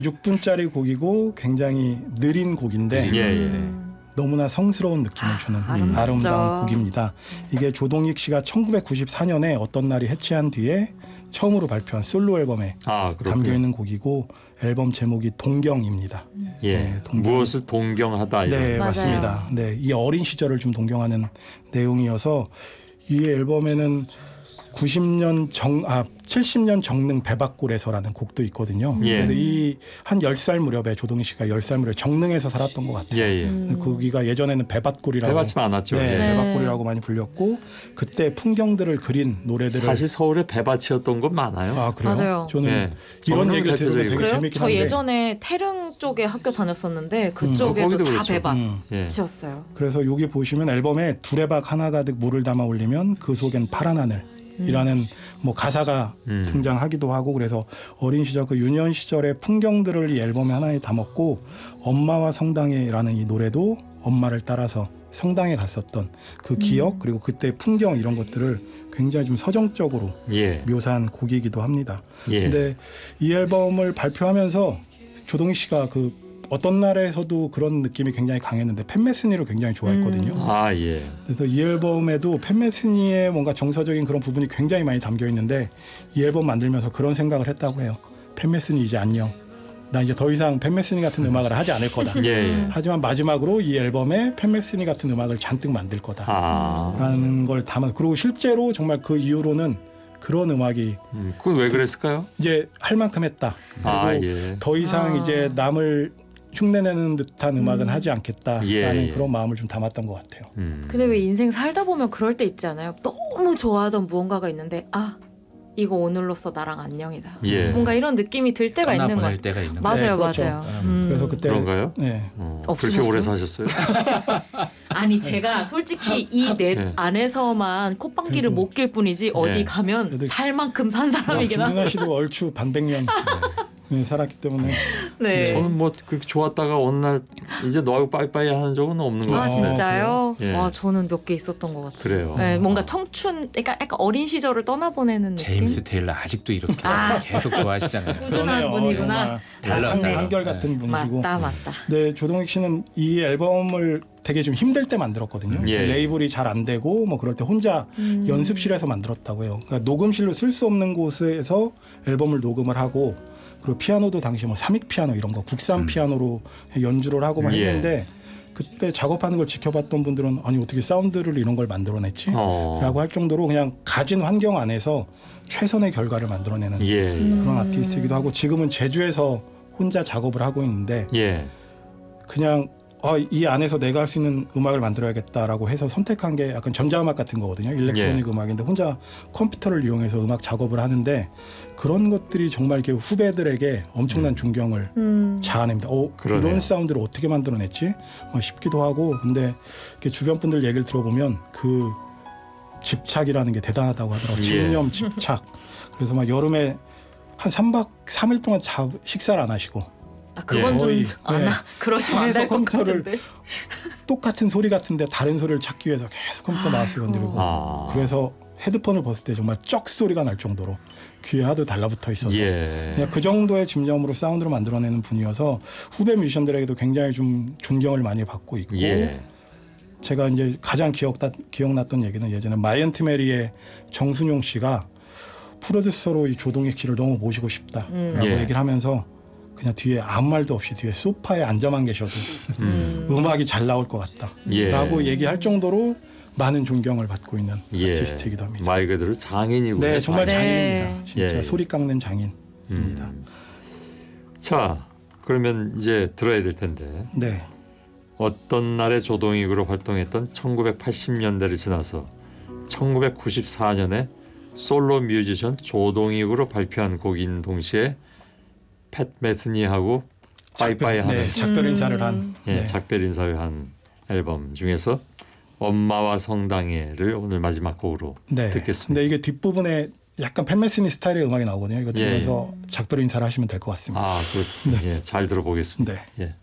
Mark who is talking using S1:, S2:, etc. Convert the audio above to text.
S1: 6분짜리 곡이고 굉장히 느린 곡인데 너무나 성스러운 느낌을 주는 아름다운 곡입니다. 이게 조동익 씨가 1994년에 어떤 날이 해체한 뒤에 처음으로 발표한 솔로 앨범에 담겨있는 곡이고 앨범 제목이 동경입니다.
S2: 네, 무엇을 동경하다.
S1: 네, 맞습니다. 네, 이 어린 시절을 좀 동경하는 내용이어서 이 앨범에는 70년 정릉 배밭골에서라는 곡도 있거든요. 그래서 이 한 10살 무렵에 조동익 씨가 10살 무렵에 정릉에서 살았던 것 같아요. 거기가 예전에는 배밭골이라고
S2: 배밭이 많았죠.
S1: 배밭골이라고 많이 불렸고 그때 풍경들을 그린 노래들을
S2: 사실 서울에 배밭이었던 건 많아요.
S1: 아 그래요?
S2: 맞아요.
S1: 저는 이런 얘기를 들으면 되게 재밌긴 한데
S3: 저 예전에 태릉 쪽에 학교 다녔었는데 그쪽에도 다 배밭이었어요.
S1: 그래서 여기 보시면 앨범에 두레박 하나 가득 물을 담아 올리면 그 속엔 파란 하늘 이라는 뭐 가사가 등장하기도 하고 그래서 어린 시절 그 유년 시절의 풍경들을 이 앨범에 하나에 담았고 엄마와 성당에라는 이 노래도 엄마를 따라서 성당에 갔었던 그 기억 그리고 그때 풍경 이런 것들을 굉장히 좀 서정적으로 묘사한 곡이기도 합니다. 근데 이 앨범을 발표하면서 조동익 씨가 그 어떤 날에서도 그런 느낌이 굉장히 강했는데 팬 메스니를 굉장히 좋아했거든요. 그래서 이 앨범에도 팬 메스니의 뭔가 정서적인 그런 부분이 굉장히 많이 담겨 있는데 이 앨범 만들면서 그런 생각을 했다고 해요. 팬 메스니 이제 안녕. 나 이제 더 이상 팬 메스니 같은 음악을 하지 않을 거다. 하지만 마지막으로 이 앨범에 팬 메스니 같은 음악을 잔뜩 만들 거다라는 걸 담아. 그리고 실제로 정말 그 이후로는 그런 음악이
S2: 그건 왜 그랬을까요?
S1: 이제 할 만큼 했다. 그리고 더 이상 이제 남을 흉내내는 듯한 음악은 하지 않겠다라는 그런 마음을 좀 담았던 것 같아요.
S3: 근데 왜 인생 살다 보면 그럴 때 있지 않아요? 너무 좋아하던 무언가가 있는데 이거 오늘로써 나랑 안녕이다. 뭔가 이런 느낌이 들 때가 있는 것 같아요. 맞아요,
S1: 그렇죠.
S3: 맞아요.
S1: 그래서 그때
S2: 그런가요?
S1: 네.
S2: 그렇게 오래 사셨어요?
S3: 아니 제가 솔직히 이 넷 안에서만 콧방귀를 못 낄 뿐이지 어디 가면 살 만큼 산 사람이긴 하다.
S1: 김윤아 씨도 얼추 반백년 살았기 때문에
S2: 저는 뭐 그렇게 좋았다가 어느 날 이제 너하고 빠이빠이 하는 적은 없는 것 같아요.
S3: 진짜요? 저는 몇 개 있었던 것 같아요.
S2: 그래요.
S3: 네, 뭔가 청춘, 그러니까 약간 어린 시절을 떠나보내는 느낌.
S4: 제임스 테일러 아직도 이렇게 계속 좋아하시잖아요.
S3: 꾸준한 분이구나.
S1: 한결같은 분이시고.
S3: 맞다.
S1: 네, 조동익 씨는 이 앨범을 되게 좀 힘들 때 만들었거든요. 레이블이 잘 안 되고 뭐 그럴 때 혼자 연습실에서 만들었다고 해요. 그러니까 녹음실로 쓸 수 없는 곳에서 앨범을 녹음을 하고 그리고 피아노도 당시 뭐 삼익 피아노 이런 거 국산 피아노로 연주를 하고만 했는데 그때 작업하는 걸 지켜봤던 분들은 아니 어떻게 사운드를 이런 걸 만들어냈지? 라고 할 정도로 그냥 가진 환경 안에서 최선의 결과를 만들어내는 그런 아티스트이기도 하고 지금은 제주에서 혼자 작업을 하고 있는데 그냥 이 안에서 내가 할 수 있는 음악을 만들어야겠다라고 해서 선택한 게 약간 전자음악 같은 거거든요. 일렉트로닉 음악인데 혼자 컴퓨터를 이용해서 음악 작업을 하는데 그런 것들이 정말 이렇게 후배들에게 엄청난 존경을 자아냅니다. 이런 사운드를 어떻게 만들어냈지? 싶기도 하고 근데 주변 분들 얘기를 들어보면 그 집착이라는 게 대단하다고 하더라고요. 집념, 집착. 그래서 막 여름에 한 3박 3일 동안 식사를 안 하시고
S3: 그건 좀 그러시면 안 될 것 같은데
S1: 똑같은 소리 같은데 다른 소리를 찾기 위해서 계속 컴퓨터 마우스 건드리고 그래서 헤드폰을 벗을 때 정말 쩍 소리가 날 정도로 귀에 하도 달라붙어 있어서 그냥 그 정도의 집념으로 사운드를 만들어내는 분이어서 후배 뮤지션들에게도 굉장히 좀 존경을 많이 받고 있고 제가 이제 가장 기억났던 얘기는 예전에 마이언트 메리의 정순용 씨가 프로듀서로 이 조동익 씨를 너무 모시고 싶다라고 얘기를 하면서 그냥 뒤에 아무 말도 없이 뒤에 소파에 앉아만 계셔도 음악이 잘 나올 것 같다라고 얘기할 정도로 많은 존경을 받고 있는 아티스트이기도 합니다.
S2: 말 그대로 장인이고.
S1: 네, 정말 장인입니다. 진짜 소리 깎는 장인입니다.
S2: 자, 그러면 이제 들어야 될 텐데.
S1: 네.
S2: 어떤 날의 조동익으로 활동했던 1980년대를 지나서 1994년에 솔로 뮤지션 조동익으로 발표한 곡인 동시에 팻 메스니하고 빠이빠이 하는
S1: 작별 인사를 한
S2: 작별 인사를 한 앨범 중에서 엄마와 성당에를 오늘 마지막 곡으로 듣겠습니다.
S1: 근데 이게 뒷부분에 약간 팬 메스니 스타일의 음악이 나오거든요. 이거 들으면서 작별 인사를 하시면 될 것 같습니다.
S2: 잘 들어보겠습니다.
S1: 네.